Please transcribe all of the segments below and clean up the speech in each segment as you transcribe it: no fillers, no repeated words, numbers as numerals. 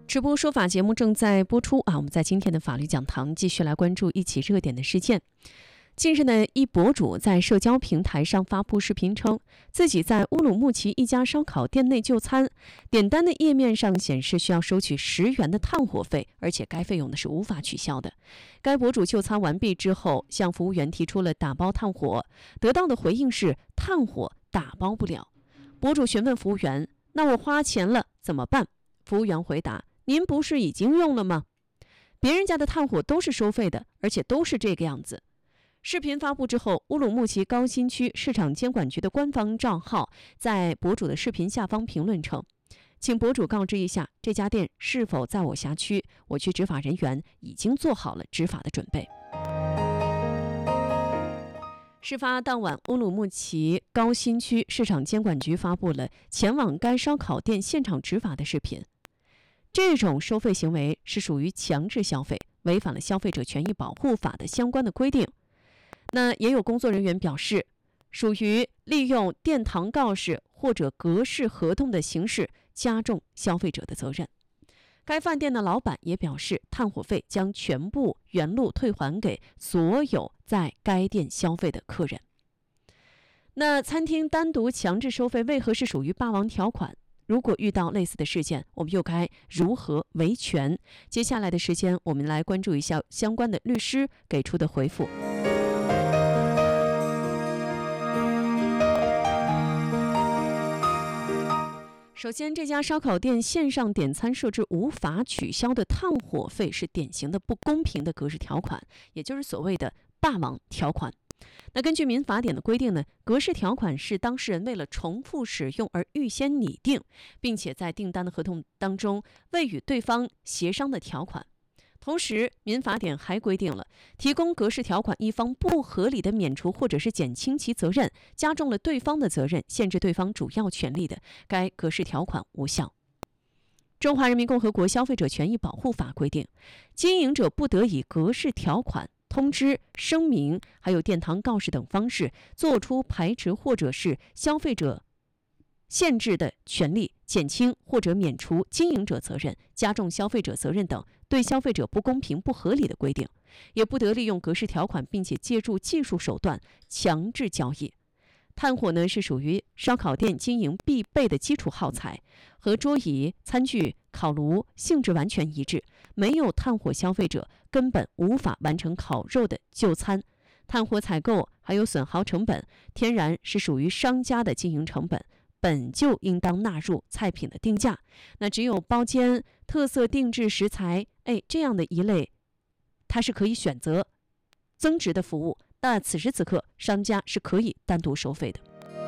直播说法节目正在播出啊！我们在今天的法律讲堂继续来关注一起热点的事件。近日呢，一博主在社交平台上发布视频称，自己在乌鲁木齐一家烧烤店内就餐，点单的页面上显示需要收取10元的炭火费，而且该费用呢是无法取消的。该博主就餐完毕之后，向服务员提出了打包炭火，得到的回应是炭火打包不了。博主询问服务员：“那我花钱了怎么办？”服务员回答：“您不是已经用了吗？别人家的炭火都是收费的，而且都是这个样子。”视频发布之后，乌鲁木齐高新区市场监管局的官方账号在博主的视频下方评论称：“请博主告知一下这家店是否在我辖区，我区执法人员已经做好了执法的准备。”事发当晚，乌鲁木齐高新区市场监管局发布了前往该烧烤店现场执法的视频。这种收费行为是属于强制消费，违反了消费者权益保护法的相关的规定。那也有工作人员表示，属于利用殿堂告示或者格式合同的形式加重消费者的责任。该饭店的老板也表示，炭火费将全部原路退还给所有在该店消费的客人。那餐厅单独强制收费为何是属于霸王条款？如果遇到类似的事件，我们又该如何维权？接下来的时间，我们来关注一下相关的律师给出的回复。首先，这家烧烤店线上点餐设置无法取消的炭火费是典型的不公平的格式条款，也就是所谓的霸王条款。那根据民法典的规定呢，格式条款是当事人为了重复使用而预先拟定，并且在订单的合同当中未与对方协商的条款。同时，民法典还规定了，提供格式条款一方不合理的免除或者是减轻其责任，加重了对方的责任，限制对方主要权利的，该格式条款无效。中华人民共和国消费者权益保护法规定，经营者不得以格式条款、通知、声明，还有殿堂告示等方式作出排斥或者是消费者限制的权利，减轻或者免除经营者责任，加重消费者责任等对消费者不公平不合理的规定，也不得利用格式条款并且借助技术手段强制交易。炭火呢是属于烧烤店经营必备的基础耗材，和桌椅、餐具、烤炉性质完全一致，没有炭火消费者根本无法完成烤肉的就餐。炭火采购还有损耗成本，天然是属于商家的经营成本，本就应当纳入菜品的定价。那只有包间、特色定制食材，这样的一类，它是可以选择增值的服务。那此时此刻，商家是可以单独收费的。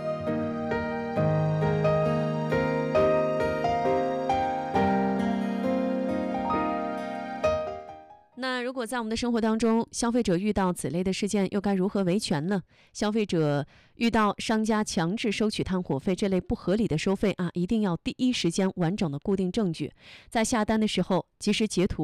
那如果在我们的生活当中，消费者遇到此类的事件，又该如何维权呢？消费者遇到商家强制收取炭火费这类不合理的收费一定要第一时间完整的固定证据，在下单的时候及时截图